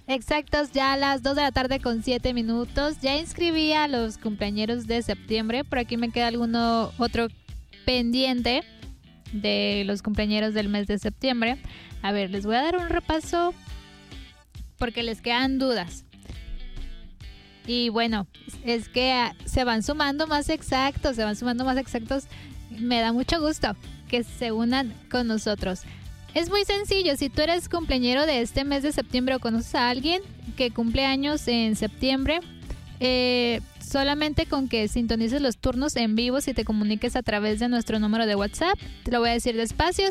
Exactos, ya a las 2 de la tarde con 7 minutos. Ya inscribí a los cumpleañeros de septiembre. Por aquí me queda alguno otro pendiente de los cumpleañeros del mes de septiembre. A ver, les voy a dar un repaso porque les quedan dudas. Y bueno, es que se van sumando más exactos. Me da mucho gusto que se unan con nosotros. Es muy sencillo, si tú eres cumpleañero de este mes de septiembre o conoces a alguien que cumple años en septiembre, solamente con que sintonices los turnos en vivo y te comuniques a través de nuestro número de WhatsApp. Te lo voy a decir despacio,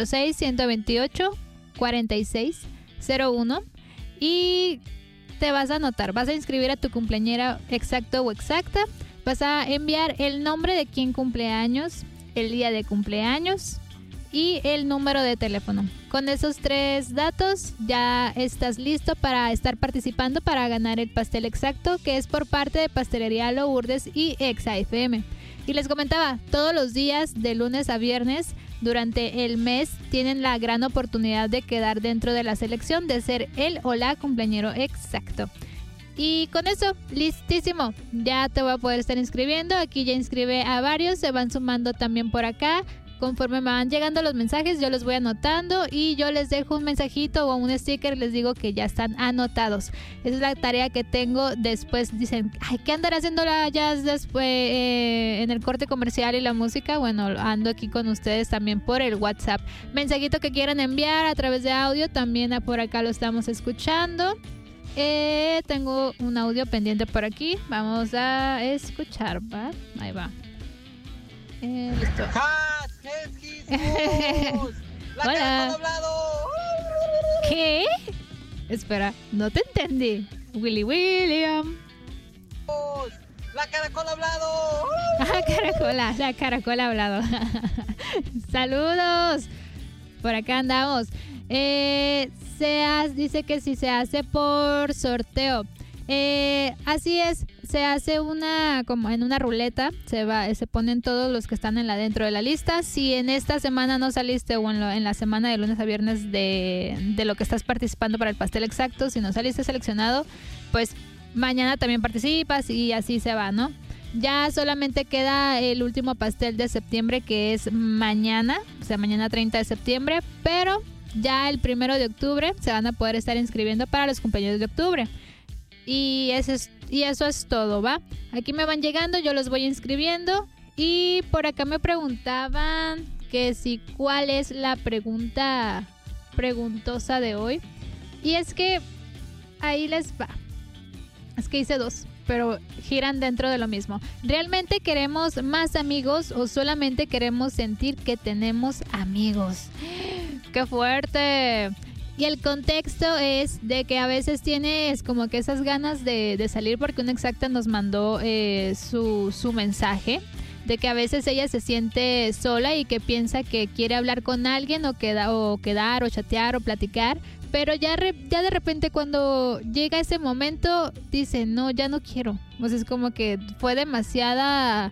646-128-4601, y te vas a anotar, vas a inscribir a tu cumpleañera exacto o exacta, vas a enviar el nombre de quien cumple años, el día de cumpleaños y el número de teléfono. Con esos 3 datos ya estás listo para estar participando para ganar el pastel exacto, que es por parte de Pastelería Lourdes y Exa FM. Y les comentaba, todos los días de lunes a viernes durante el mes tienen la gran oportunidad de quedar dentro de la selección de ser el o la cumpleañero exacto. Y con eso, listísimo, ya te voy a poder estar inscribiendo. Aquí ya inscribe a varios, se van sumando también por acá. Conforme me van llegando los mensajes, yo los voy anotando y yo les dejo un mensajito o un sticker, les digo que ya están anotados. Esa es la tarea que tengo. Después dicen, ay, ¿qué andará haciendo la Jazz después en el corte comercial y la música? Bueno, ando aquí con ustedes también por el WhatsApp. Mensajito que quieran enviar a través de audio, también por acá lo estamos escuchando. Tengo un audio pendiente por aquí, vamos a escuchar, ¿va? Ahí va. Listo. Hola. ¿Qué? Espera, no te entendí. Willy William. La caracola hablado. La caracola hablado. Saludos. Por acá andamos. Dice que si se hace por sorteo. Así es, se hace como en una ruleta, se ponen todos los que están dentro de la lista. Si en esta semana no saliste o en la semana de lunes a viernes de lo que estás participando para el pastel exacto, si no saliste seleccionado, pues mañana también participas y así se va, ¿no? Ya solamente queda el último pastel de septiembre, que es mañana, o sea, mañana 30 de septiembre, pero ya el 1 de octubre se van a poder estar inscribiendo para los cumpleaños de octubre. Y eso es todo, ¿va? Aquí me van llegando, yo los voy inscribiendo. Y por acá me preguntaban que si cuál es la preguntosa de hoy. Y es que ahí les va. Es que hice 2, pero giran dentro de lo mismo. ¿Realmente queremos más amigos o solamente queremos sentir que tenemos amigos? ¡Qué fuerte! Y el contexto es de que a veces tienes como que esas ganas de salir, porque una exacta nos mandó su mensaje de que a veces ella se siente sola y que piensa que quiere hablar con alguien o quedar o chatear o platicar, pero ya de repente cuando llega ese momento dice, no, ya no quiero. O sea, es como que fue demasiada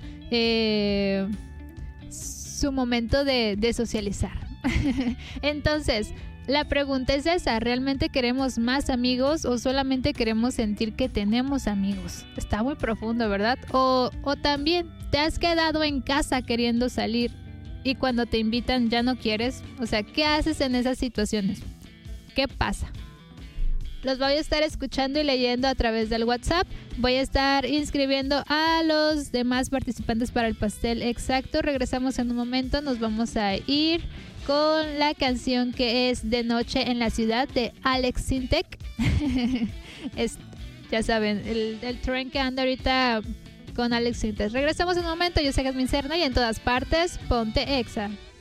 su momento de socializar. Entonces, la pregunta es esa, ¿realmente queremos más amigos o solamente queremos sentir que tenemos amigos? Está muy profundo, ¿verdad? O también te has quedado en casa queriendo salir y cuando te invitan ya no quieres. O sea, ¿qué haces en esas situaciones? ¿Qué pasa? Los voy a estar escuchando y leyendo a través del WhatsApp. Voy a estar inscribiendo a los demás participantes para el pastel exacto. Regresamos en un momento, nos vamos a ir con la canción que es De Noche en la Ciudad de Alex Sintek. Ya saben, el tren que anda ahorita con Alex Sintek. Regresamos en un momento, yo soy Jasmine Serna y en todas partes, ponte Exa.